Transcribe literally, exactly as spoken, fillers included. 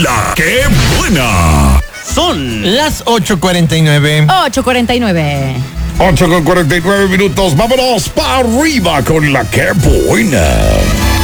La que buena. Son las ocho cuarenta y nueve. ocho cuarenta y nueve. ocho con cuarenta y nueve minutos. Vámonos para arriba con la que buena.